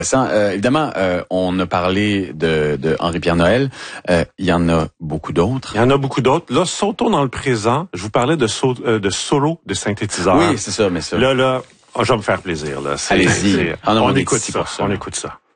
Évidemment, on a parlé de Henri-Pierre Noël. Il y en a beaucoup d'autres. Il y en a beaucoup d'autres. Là, sautons dans le présent. Je vous parlais de solo de synthétiseur. Oui, c'est ça, mais ça. Là, je vais me faire plaisir. Là. Allez-y. On écoute ça. On écoute ça.